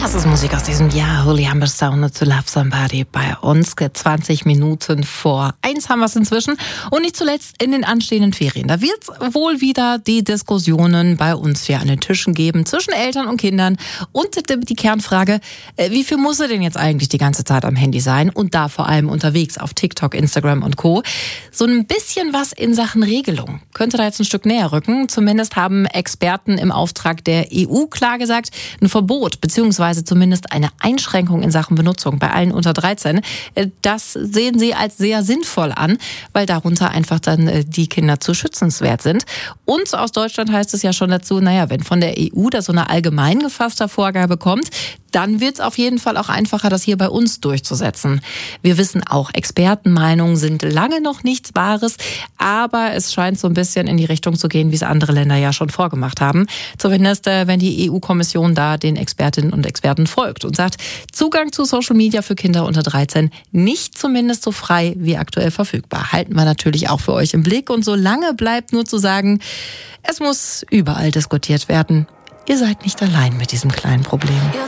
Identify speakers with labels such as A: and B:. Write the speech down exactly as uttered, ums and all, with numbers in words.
A: Das ist Musik aus diesem Jahr. Holy Humble Sound to Love Somebody bei uns. zwanzig Minuten vor eins haben wir es inzwischen. Und nicht zuletzt in den anstehenden Ferien. Da wird es wohl wieder die Diskussionen bei uns hier an den Tischen geben zwischen Eltern und Kindern. Und die Kernfrage, wie viel muss er denn jetzt eigentlich die ganze Zeit am Handy sein? Und da vor allem unterwegs auf TikTok, Instagram und Co. So ein bisschen was in Sachen Regelung könnte da jetzt ein Stück näher rücken. Zumindest haben Experten im Auftrag der E U klar gesagt, ein Verbot beziehungsweise zumindest eine Einschränkung in Sachen Benutzung bei allen unter dreizehn. Das sehen sie als sehr sinnvoll an, weil darunter einfach dann die Kinder zu schützenswert sind. Und aus Deutschland heißt es ja schon dazu, naja, wenn von der E U da so eine allgemein gefasste Vorgabe kommt, dann wird es auf jeden Fall auch einfacher, das hier bei uns durchzusetzen. Wir wissen auch, Expertenmeinungen sind lange noch nichts Wahres, aber es scheint so ein bisschen in die Richtung zu gehen, wie es andere Länder ja schon vorgemacht haben. Zumindest, äh, wenn die E U-Kommission da den Expertinnen und Experten folgt und sagt, Zugang zu Social Media für Kinder unter dreizehn nicht zumindest so frei wie aktuell verfügbar. Halten wir natürlich auch für euch im Blick. Und solange bleibt nur zu sagen, es muss überall diskutiert werden. Ihr seid nicht allein mit diesem kleinen Problem.